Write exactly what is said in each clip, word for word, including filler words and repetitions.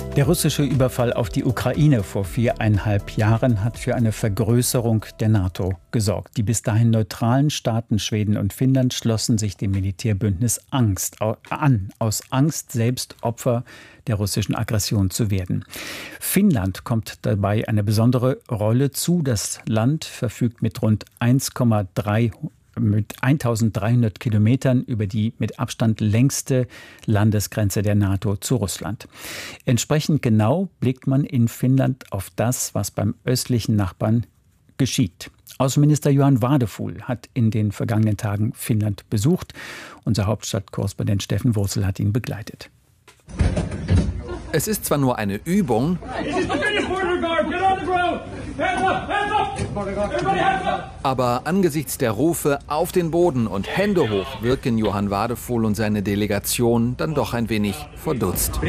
Der russische Überfall auf die Ukraine vor viereinhalb Jahren hat für eine Vergrößerung der NATO gesorgt. Die bis dahin neutralen Staaten Schweden und Finnland schlossen sich dem Militärbündnis Angst an, aus Angst, selbst Opfer der russischen Aggression zu werden. Finnland kommt dabei eine besondere Rolle zu. Das Land verfügt mit rund eins Komma drei mit eintausenddreihundert Kilometern über die mit Abstand längste Landesgrenze der NATO zu Russland. Entsprechend genau blickt man in Finnland auf das, was beim östlichen Nachbarn geschieht. Außenminister Johan Wadefuhl hat in den vergangenen Tagen Finnland besucht. Unser Hauptstadtkorrespondent Steffen Wurzel hat ihn begleitet. Es ist zwar nur eine Übung, aber angesichts der Rufe auf den Boden und Hände hoch wirken Johan Wadefuhl und seine Delegation dann doch ein wenig verdutzt.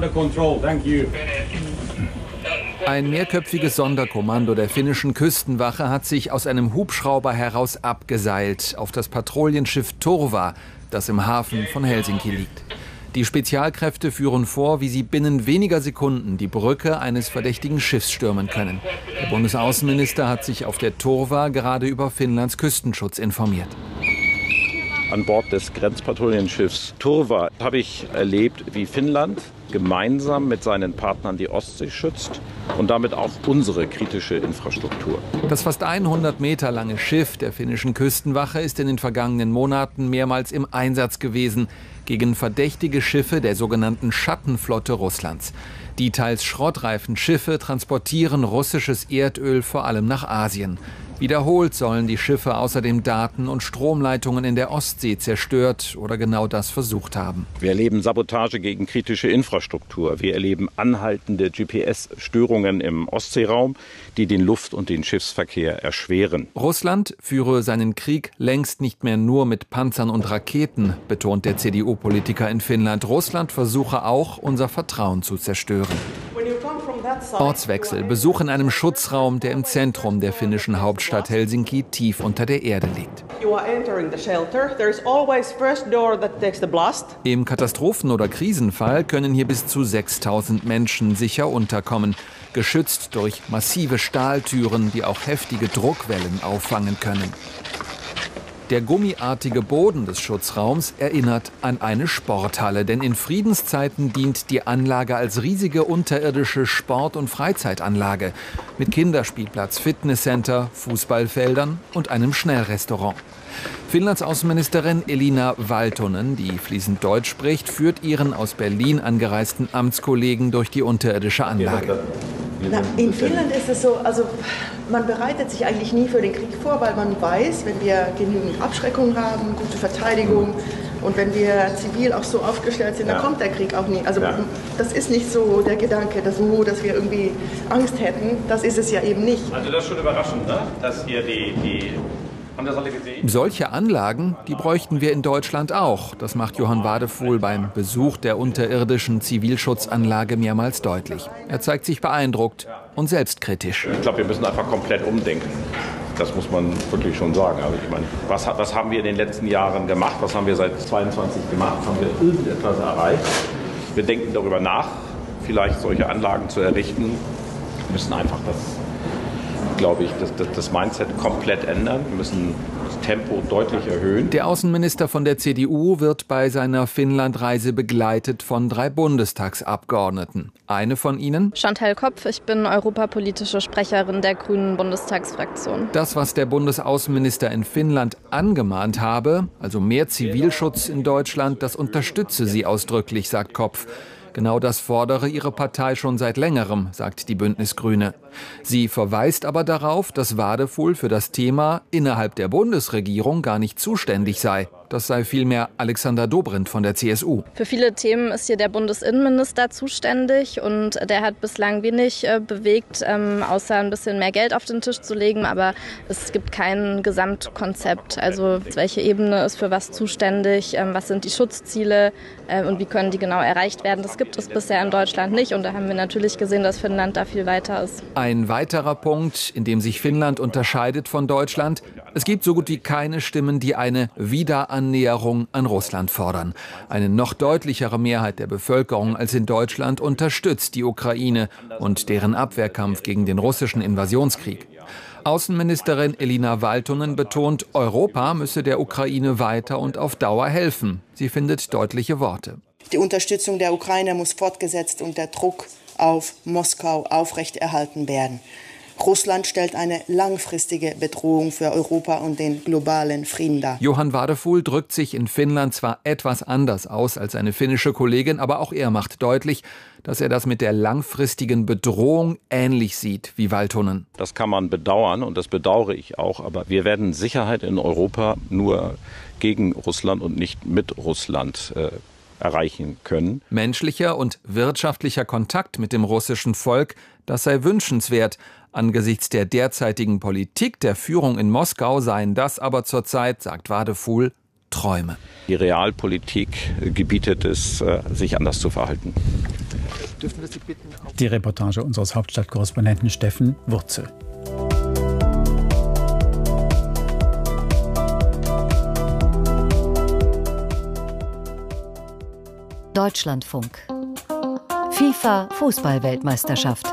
Ein mehrköpfiges Sonderkommando der finnischen Küstenwache hat sich aus einem Hubschrauber heraus abgeseilt auf das Patrouillenschiff Turva, das im Hafen von Helsinki liegt. Die Spezialkräfte führen vor, wie sie binnen weniger Sekunden die Brücke eines verdächtigen Schiffs stürmen können. Der Bundesaußenminister hat sich auf der Turva gerade über Finnlands Küstenschutz informiert. An Bord des Grenzpatrouillenschiffs Turva habe ich erlebt, wie Finnland gemeinsam mit seinen Partnern die Ostsee schützt und damit auch unsere kritische Infrastruktur. Das fast hundert Meter lange Schiff der finnischen Küstenwache ist in den vergangenen Monaten mehrmals im Einsatz gewesen gegen verdächtige Schiffe der sogenannten Schattenflotte Russlands. Die teils schrottreifen Schiffe transportieren russisches Erdöl vor allem nach Asien. Wiederholt sollen die Schiffe außerdem Daten- und Stromleitungen in der Ostsee zerstört oder genau das versucht haben. Wir erleben Sabotage gegen kritische Infrastruktur. Wir erleben anhaltende G P S-Störungen im Ostseeraum, die den Luft- und den Schiffsverkehr erschweren. Russland führe seinen Krieg längst nicht mehr nur mit Panzern und Raketen, betont der C D U-Politiker in Finnland. Russland versuche auch, unser Vertrauen zu zerstören. Ortswechsel, Besuch in einem Schutzraum, der im Zentrum der finnischen Hauptstadt Helsinki tief unter der Erde liegt. Im Katastrophen- oder Krisenfall können hier bis zu sechstausend Menschen sicher unterkommen, geschützt durch massive Stahltüren, die auch heftige Druckwellen auffangen können. Der gummiartige Boden des Schutzraums erinnert an eine Sporthalle, denn in Friedenszeiten dient die Anlage als riesige unterirdische Sport- und Freizeitanlage mit Kinderspielplatz, Fitnesscenter, Fußballfeldern und einem Schnellrestaurant. Finnlands Außenministerin Elina Valtonen, die fließend Deutsch spricht, führt ihren aus Berlin angereisten Amtskollegen durch die unterirdische Anlage. Na, in Finnland ist es so, also man bereitet sich eigentlich nie für den Krieg vor, weil man weiß, wenn wir genügend Abschreckung haben, gute Verteidigung und wenn wir zivil auch so aufgestellt sind, dann ja. kommt der Krieg auch nie. Also ja. das ist nicht so der Gedanke, dass, oh, dass wir irgendwie Angst hätten. Das ist es ja eben nicht. Also das ist schon überraschend, ne? Dass hier die... die Haben das alle gesehen? Solche Anlagen, die bräuchten wir in Deutschland auch. Das macht Johan Wadefuhl beim Besuch der unterirdischen Zivilschutzanlage mehrmals deutlich. Er zeigt sich beeindruckt und selbstkritisch. Ich glaube, wir müssen einfach komplett umdenken. Das muss man wirklich schon sagen. Also ich meine, was, was haben wir in den letzten Jahren gemacht? Was haben wir seit zweiundzwanzig gemacht? Haben wir irgendetwas erreicht? Wir denken darüber nach, vielleicht solche Anlagen zu errichten. Wir müssen einfach das... glaube ich, das, das, das Mindset komplett ändern. Wir müssen das Tempo deutlich erhöhen. Der Außenminister von der C D U wird bei seiner Finnlandreise begleitet von drei Bundestagsabgeordneten. Eine von ihnen? Chantal Kopf, ich bin europapolitische Sprecherin der Grünen Bundestagsfraktion. Das, was der Bundesaußenminister in Finnland angemahnt habe, also mehr Zivilschutz in Deutschland, das unterstütze sie ausdrücklich, sagt Kopf. Genau das fordere ihre Partei schon seit längerem, sagt die Bündnisgrüne. Sie verweist aber darauf, dass Wadefuhl für das Thema innerhalb der Bundesregierung gar nicht zuständig sei. Das sei vielmehr Alexander Dobrindt von der C S U. Für viele Themen ist hier der Bundesinnenminister zuständig und der hat bislang wenig äh, bewegt, ähm, außer ein bisschen mehr Geld auf den Tisch zu legen. Aber es gibt kein Gesamtkonzept. Also welche Ebene ist für was zuständig, ähm, was sind die Schutzziele äh, und wie können die genau erreicht werden. Das gibt es bisher in Deutschland nicht und da haben wir natürlich gesehen, dass Finnland da viel weiter ist. Ein weiterer Punkt, in dem sich Finnland unterscheidet von Deutschland, Es gibt so gut wie keine Stimmen, die eine Wiederannäherung an Russland fordern. Eine noch deutlichere Mehrheit der Bevölkerung als in Deutschland unterstützt die Ukraine und deren Abwehrkampf gegen den russischen Invasionskrieg. Außenministerin Elina Valtonen betont, Europa müsse der Ukraine weiter und auf Dauer helfen. Sie findet deutliche Worte. Die Unterstützung der Ukraine muss fortgesetzt und der Druck auf Moskau aufrechterhalten werden. Russland stellt eine langfristige Bedrohung für Europa und den globalen Frieden dar. Johann Wadefuhl drückt sich in Finnland zwar etwas anders aus als seine finnische Kollegin, aber auch er macht deutlich, dass er das mit der langfristigen Bedrohung ähnlich sieht wie Valtonen. Das kann man bedauern und das bedauere ich auch, aber wir werden Sicherheit in Europa nur gegen Russland und nicht mit Russland äh, erreichen können. Menschlicher und wirtschaftlicher Kontakt mit dem russischen Volk, das sei wünschenswert. Angesichts der derzeitigen Politik der Führung in Moskau seien das aber zurzeit, sagt Wadefuhl, Träume. Die Realpolitik gebietet es, sich anders zu verhalten. Die Reportage unseres Hauptstadtkorrespondenten Steffen Wurzel. Deutschlandfunk. FIFA Fußball-Weltmeisterschaft.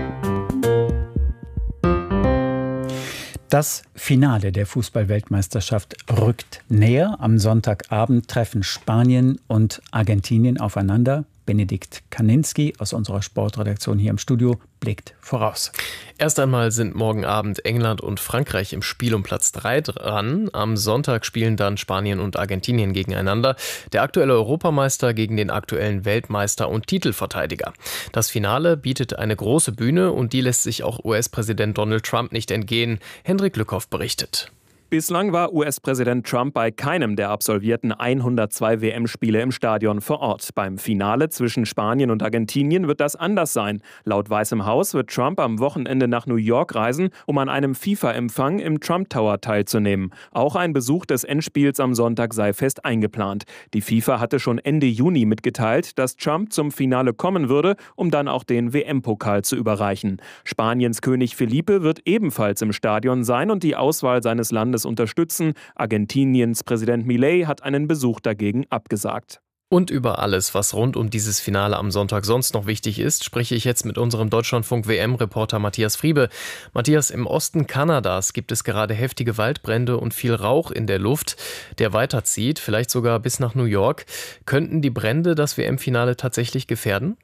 Das Finale der Fußball-Weltmeisterschaft rückt näher. Am Sonntagabend treffen Spanien und Argentinien aufeinander. Benedikt Kaninski aus unserer Sportredaktion hier im Studio blickt voraus. Erst einmal sind morgen Abend England und Frankreich im Spiel um Platz drei dran. Am Sonntag spielen dann Spanien und Argentinien gegeneinander. Der aktuelle Europameister gegen den aktuellen Weltmeister und Titelverteidiger. Das Finale bietet eine große Bühne und die lässt sich auch U S-Präsident Donald Trump nicht entgehen. Hendrik Lückhoff berichtet. Bislang war U S-Präsident Trump bei keinem der absolvierten hundertzwei W M-Spiele im Stadion vor Ort. Beim Finale zwischen Spanien und Argentinien wird das anders sein. Laut Weißem Haus wird Trump am Wochenende nach New York reisen, um an einem FIFA-Empfang im Trump Tower teilzunehmen. Auch ein Besuch des Endspiels am Sonntag sei fest eingeplant. Die FIFA hatte schon Ende Juni mitgeteilt, dass Trump zum Finale kommen würde, um dann auch den W M-Pokal zu überreichen. Spaniens König Felipe wird ebenfalls im Stadion sein und die Auswahl seines Landes unterstützen. Argentiniens Präsident Milei hat einen Besuch dagegen abgesagt. Und über alles, was rund um dieses Finale am Sonntag sonst noch wichtig ist, spreche ich jetzt mit unserem Deutschlandfunk-W M-Reporter Matthias Friebe. Matthias, im Osten Kanadas gibt es gerade heftige Waldbrände und viel Rauch in der Luft, der weiterzieht, vielleicht sogar bis nach New York. Könnten die Brände das W M-Finale tatsächlich gefährden?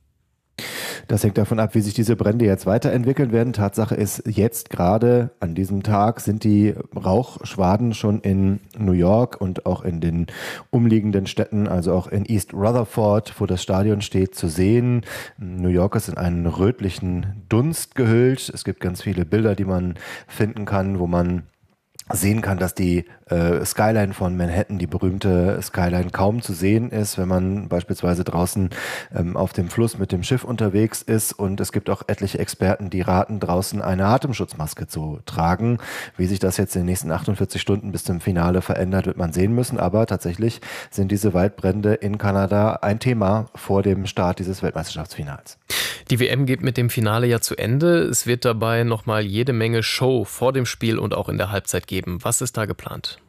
Das hängt davon ab, wie sich diese Brände jetzt weiterentwickeln werden. Tatsache ist, jetzt gerade an diesem Tag sind die Rauchschwaden schon in New York und auch in den umliegenden Städten, also auch in East Rutherford, wo das Stadion steht, zu sehen. New York ist in einen rötlichen Dunst gehüllt. Es gibt ganz viele Bilder, die man finden kann, wo man sehen kann, dass die äh, Skyline von Manhattan, die berühmte Skyline, kaum zu sehen ist, wenn man beispielsweise draußen ähm, auf dem Fluss mit dem Schiff unterwegs ist. Und es gibt auch etliche Experten, die raten, draußen eine Atemschutzmaske zu tragen. Wie sich das jetzt in den nächsten achtundvierzig Stunden bis zum Finale verändert, wird man sehen müssen. Aber tatsächlich sind diese Waldbrände in Kanada ein Thema vor dem Start dieses Weltmeisterschaftsfinals. Die W M geht mit dem Finale ja zu Ende. Es wird dabei nochmal jede Menge Show vor dem Spiel und auch in der Halbzeit geben. Was ist da geplant?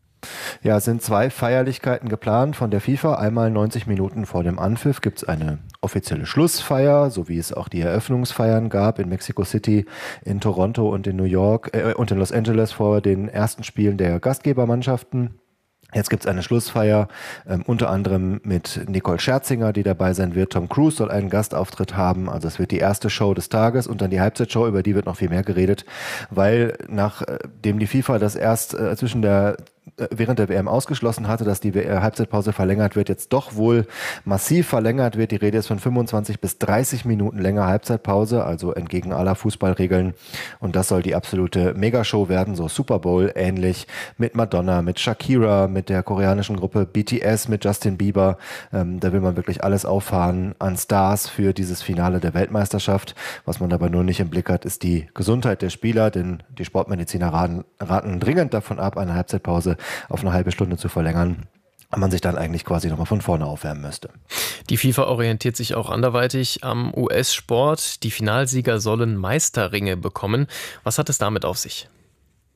Ja, es sind zwei Feierlichkeiten geplant von der FIFA. Einmal neunzig Minuten vor dem Anpfiff gibt es eine offizielle Schlussfeier, so wie es auch die Eröffnungsfeiern gab in Mexico City, in Toronto und in New York äh, und in Los Angeles vor den ersten Spielen der Gastgebermannschaften. Jetzt gibt es eine Schlussfeier, ähm, unter anderem mit Nicole Scherzinger, die dabei sein wird. Tom Cruise soll einen Gastauftritt haben. Also es wird die erste Show des Tages und dann die Halbzeitshow, über die wird noch viel mehr geredet, weil nachdem die FIFA das erst äh, zwischen der während der W M ausgeschlossen hatte, dass die Halbzeitpause verlängert wird, jetzt doch wohl massiv verlängert wird. Die Rede ist von fünfundzwanzig bis dreißig Minuten länger Halbzeitpause, also entgegen aller Fußballregeln. Und das soll die absolute Megashow werden, so Super Bowl ähnlich, mit Madonna, mit Shakira, mit der koreanischen Gruppe B T S, mit Justin Bieber. Ähm, da will man wirklich alles auffahren an Stars für dieses Finale der Weltmeisterschaft. Was man dabei nur nicht im Blick hat, ist die Gesundheit der Spieler, denn die Sportmediziner raten, raten dringend davon ab, eine Halbzeitpause auf eine halbe Stunde zu verlängern, wenn man sich dann eigentlich quasi nochmal von vorne aufwärmen müsste. Die FIFA orientiert sich auch anderweitig am U S-Sport. Die Finalsieger sollen Meisterringe bekommen. Was hat es damit auf sich?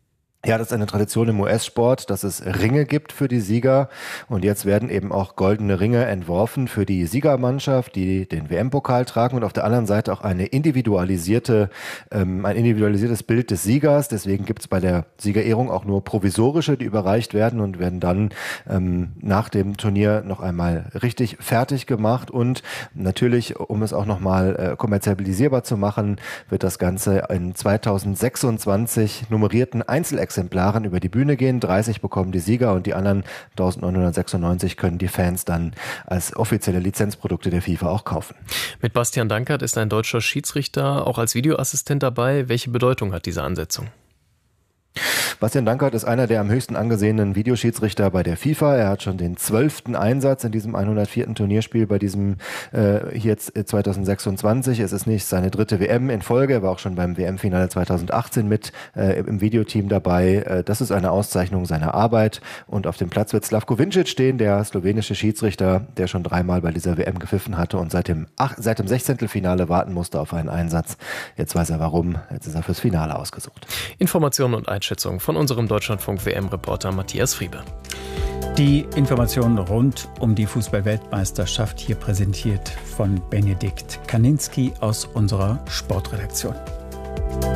Ja, das ist eine Tradition im U S-Sport, dass es Ringe gibt für die Sieger. Und jetzt werden eben auch goldene Ringe entworfen für die Siegermannschaft, die den W M-Pokal tragen. Und auf der anderen Seite auch eine individualisierte, ähm, ein individualisiertes Bild des Siegers. Deswegen gibt es bei der Siegerehrung auch nur provisorische, die überreicht werden und werden dann ähm, nach dem Turnier noch einmal richtig fertig gemacht. Und natürlich, um es auch nochmal äh, kommerzialisierbar zu machen, wird das Ganze in zweitausendsechsundzwanzig nummerierten Einzelexemplaren Exemplaren über die Bühne gehen. dreißig bekommen die Sieger und die anderen neunzehnhundertsechsundneunzig können die Fans dann als offizielle Lizenzprodukte der FIFA auch kaufen. Mit Bastian Dankert ist ein deutscher Schiedsrichter auch als Videoassistent dabei. Welche Bedeutung hat diese Ansetzung? Bastian Dankert ist einer der am höchsten angesehenen Videoschiedsrichter bei der FIFA. Er hat schon den zwölften Einsatz in diesem hundertvierten Turnierspiel bei diesem äh, jetzt zweitausendsechsundzwanzig. Es ist nicht seine dritte W M in Folge. Er war auch schon beim W M-Finale zweitausendachtzehn mit äh, im Videoteam dabei. Äh, das ist eine Auszeichnung seiner Arbeit. Und auf dem Platz wird Slavko Vincic stehen, der slowenische Schiedsrichter, der schon dreimal bei dieser W M gepfiffen hatte und seit dem, ach, seit dem Sechzehntelfinale warten musste auf einen Einsatz. Jetzt weiß er warum. Jetzt ist er fürs Finale ausgesucht. Informationen und Einschätzungen von unserem Deutschlandfunk-W M-Reporter Matthias Friebe. Die Informationen rund um die Fußball-Weltmeisterschaft hier präsentiert von Benedikt Kaninski aus unserer Sportredaktion.